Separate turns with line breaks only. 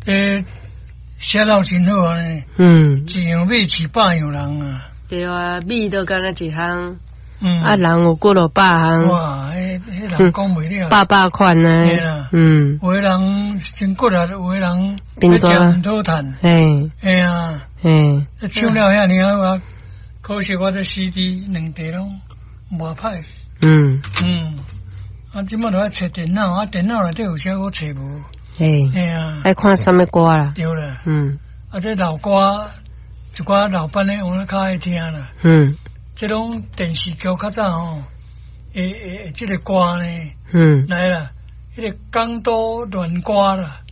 写到真好啊呢。一样米饲100样人啊。
对啊，米都干那一项。人有几落百项。
哇，迄人讲袂了。
800款呢。
对啦。有的人真骨力，有的人要食很讨趁。嘿啊。唱了遐尔啊，可惜我这 CD 两地拢无歹。即摆都爱找电脑，电脑内底有啥我找无？
爱看什么歌啦？
对啦。这老歌，一寡老班的我较爱听啦。这种电视剧较早吼，这个歌呢，来啦，迄个港都乱歌啦。